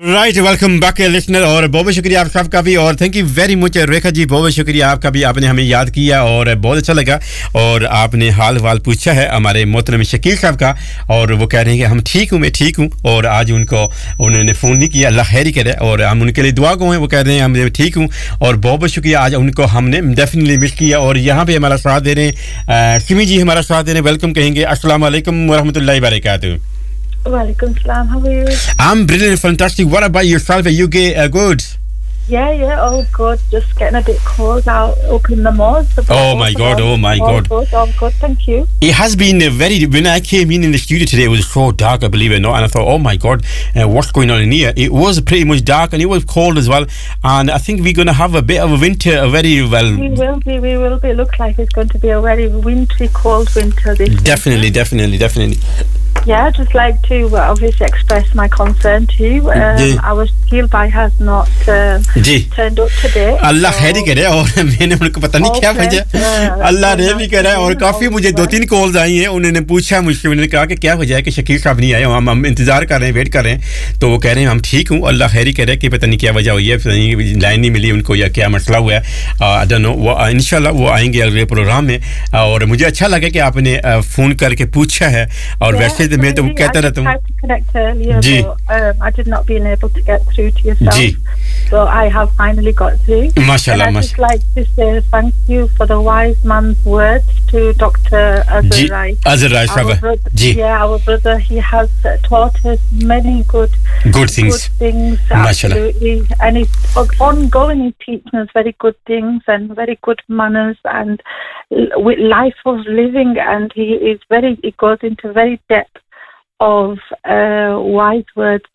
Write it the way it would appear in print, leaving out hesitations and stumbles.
Right welcome back listener और बहुत बहुत शुक्रिया आप सबका भी और thank you very much Rekha ji बहुत बहुत शुक्रिया आपका भी आपने हमें याद किया और बहुत अच्छा लगा और आपने हाल वाल पूछा है हमारे मोहतरम शकील साहब का और वो कह रहे हैं कि हम ठीक हूँ मैं ठीक हूँ और आज उन्होंने फ़ोन नहीं किया अल्लाह खैर ही करे और हम उनके लिए दुआ गो हैं वो कह रहे हैं हम ठीक हूँ और बहुत बहुत शुक्रिया आज उनको हमने डेफिनेटली मिस किया और यहाँ पे हमारा साथ दे रहे हैं सिमी जी हमारा साथ दे रहे हैं वेलकम कहेंगे अस्सलाम वालेकुम व रहमतुल्लाहि व बरकातहू Walaikum salam. How are you? I'm brilliant, fantastic. What about yourself? Are you good? Yeah, all good. Just getting a bit cold out up in the malls. Oh my God. All good, thank you. It has been when I came in the studio today, it was so dark, I believe it or not, and I thought, oh my God, what's going on in here? It was pretty much dark and it was cold as well, and I think we're going to have a bit of a winter, We will be. It looks like it's going to be a very wintry, cold winter this Definitely. Yeah, I'd just like to obviously express my concern too. Our steel by has not turned up today. अल्लाह खैर ही करे और मैंने उनको पता नहीं क्या वजह अल्लाह ने भी करा और काफ़ी मुझे 2-3 कॉल्स आई हैं उन्होंने पूछा मुझसे उन्होंने कहा कि क्या वजह है कि शकील साहब नहीं आए हम इंतज़ार कर रहे हैं वेट कर रहे हैं तो वो कह रहे हैं हम ठीक हूँ अल्लाह खैर ही करे कि पता नहीं क्या वजह हुई है लाइन नहीं मिली उनको या क्या मसला हुआ है आई डोंट नो वो इंशाल्लाह वो आएंगे अगले प्रोग्राम में और मुझे अच्छा लगा कि आपने फ़ोन करके पूछा है और वैसे तो मैं तो कहता रहता हूँ जी I did not being able to get through to yourself ji so I have finally got through mashallah and I'd just like to say thank you for the wise man's words to Dr. Azhar Rai ji our brother he has taught us many good things absolutely and he's ongoing he's teaching us very good things and very good manners and with life of living and he goes into very depth of wise words